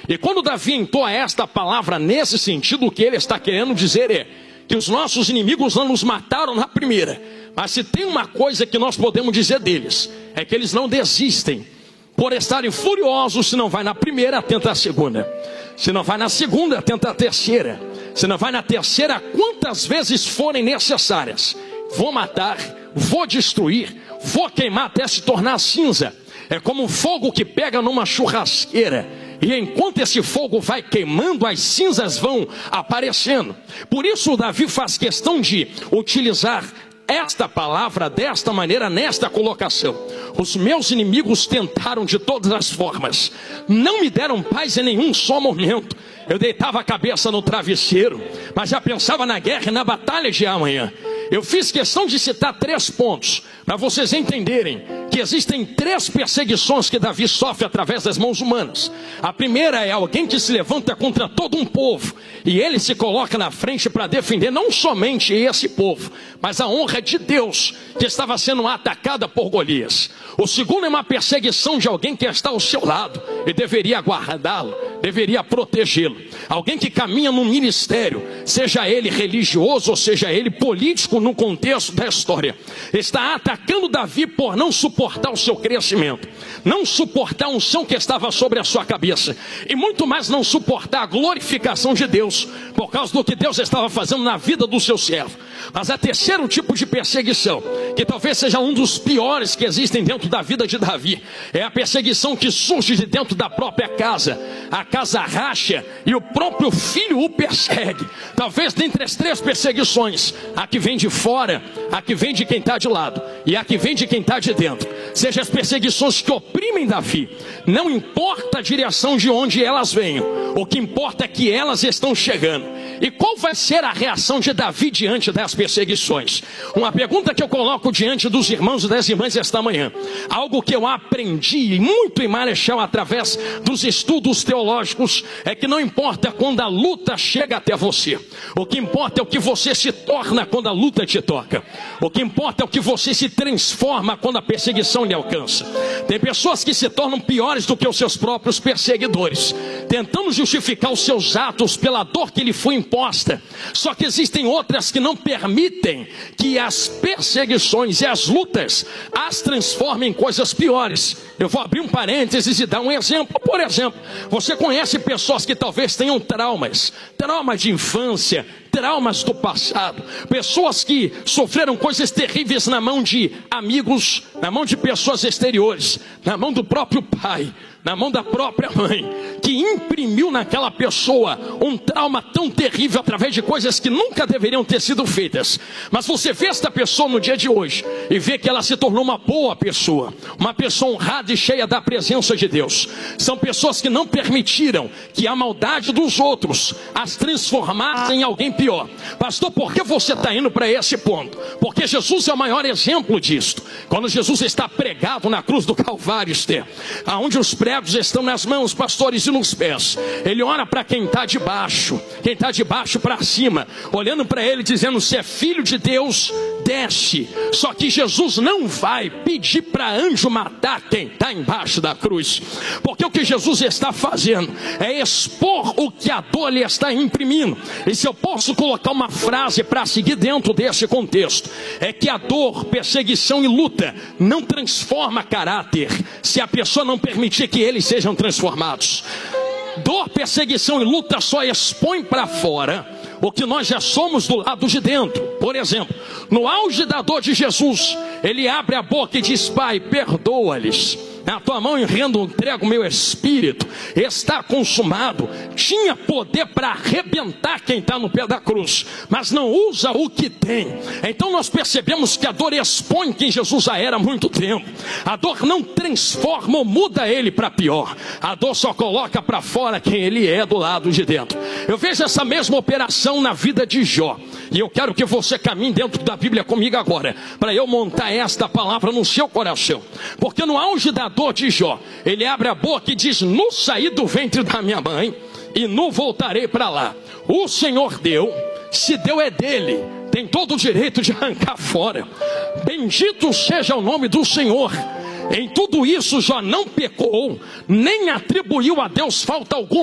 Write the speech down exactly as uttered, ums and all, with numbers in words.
E quando Davi entoa esta palavra nesse sentido, o que ele está querendo dizer é que os nossos inimigos não nos mataram na primeira, mas se tem uma coisa que nós podemos dizer deles, é que eles não desistem. Por estarem furiosos, se não vai na primeira, tenta a segunda. Se não vai na segunda, tenta a terceira. Se não vai na terceira, quantas vezes forem necessárias. Vou matar, vou destruir, vou queimar até se tornar cinza. É como um fogo que pega numa churrasqueira, e enquanto esse fogo vai queimando, as cinzas vão aparecendo. Por isso Davi faz questão de utilizar esta palavra desta maneira, nesta colocação. Os meus inimigos tentaram de todas as formas, não me deram paz em nenhum só momento. Eu deitava a cabeça no travesseiro, mas já pensava na guerra e na batalha de amanhã. Eu fiz questão de citar três pontos, para vocês entenderem que existem três perseguições que Davi sofre através das mãos humanas. A primeira é alguém que se levanta contra todo um povo, e ele se coloca na frente para defender não somente esse povo, mas a honra de Deus, que estava sendo atacada por Golias. O segundo é uma perseguição de alguém que está ao seu lado, e deveria guardá-lo, deveria protegê-lo. Alguém que caminha no ministério, seja ele religioso ou seja ele político no contexto da história, está atacando Davi por não suportar o seu crescimento, não suportar a unção que estava sobre a sua cabeça, e muito mais não suportar a glorificação de Deus, por causa do que Deus estava fazendo na vida do seu servo. Mas a terceiro tipo de perseguição, que talvez seja um dos piores que existem dentro da vida de Davi, é a perseguição que surge de dentro da própria casa. A casa racha e o próprio filho o persegue. Talvez dentre as três perseguições, a que vem de fora, a que vem de quem está de lado e a que vem de quem está de dentro, sejam as perseguições que oprimem Davi. Não importa a direção de onde elas venham, o que importa é que elas estão chegando. E qual vai ser a reação de Davi diante das perseguições? Uma pergunta que eu coloco diante dos irmãos e das irmãs esta manhã, algo que eu aprendi muito em Marechal através dos estudos teológicos, é que não importa quando a luta chega até você, o que importa é o que você se torna quando a luta te toca. O que importa é o que você se transforma quando a perseguição lhe alcança. Tem pessoas que se tornam piores do que os seus próprios perseguidores, tentando justificar os seus atos pela dor que lhe foi imposta. Só que existem outras que não permitem que as perseguições e as lutas as transformem em coisas piores. Eu vou abrir um parênteses e dar um exemplo. Por exemplo, você conhece pessoas que talvez tenham traumas, traumas de infância, traumas do passado, pessoas que sofreram coisas terríveis na mão de amigos, na mão de pessoas exteriores, na mão do próprio pai, na mão da própria mãe, que imprimiu naquela pessoa um trauma tão terrível através de coisas que nunca deveriam ter sido feitas. Mas você vê esta pessoa no dia de hoje e vê que ela se tornou uma boa pessoa, uma pessoa honrada e cheia da presença de Deus. São pessoas que não permitiram que a maldade dos outros as transformasse em alguém pior. Pastor, por que você está indo para esse ponto? Porque Jesus é o maior exemplo disto. Quando Jesus está pregado na cruz do Calvário, Esther, aonde os pregos estão nas mãos, pastores, e nos pés, ele olha para quem está de baixo, quem está de baixo para cima, olhando para ele dizendo: se é filho de Deus, desce. Só que Jesus não vai pedir para anjo matar quem está embaixo da cruz, porque o que Jesus está fazendo é expor o que a dor lhe está imprimindo. E se eu posso colocar uma frase para seguir dentro desse contexto, é que a dor, perseguição e luta não transforma caráter se a pessoa não permitir que eles sejam transformados. Dor, perseguição e luta só expõe para fora o que nós já somos do lado de dentro. Por exemplo, no auge da dor de Jesus, ele abre a boca e diz: Pai, perdoa-lhes. Na tua mão eu rendo, entrego o meu espírito, está consumado. Tinha poder para arrebentar quem está no pé da cruz, mas não usa o que tem. Então nós percebemos que a dor expõe quem Jesus já era há muito tempo. A dor não transforma ou muda ele para pior. A dor só coloca para fora quem ele é do lado de dentro. Eu vejo essa mesma operação na vida de Jó, e eu quero que você caminhe dentro da Bíblia comigo agora, para eu montar esta palavra no seu coração. Porque no auge da dor de Jó, ele abre a boca e diz: nu saí do ventre da minha mãe e nu voltarei para lá. O Senhor deu, se deu é dele, tem todo o direito de arrancar fora. Bendito seja o nome do Senhor. Em tudo isso Jó não pecou, nem atribuiu a Deus falta alguma.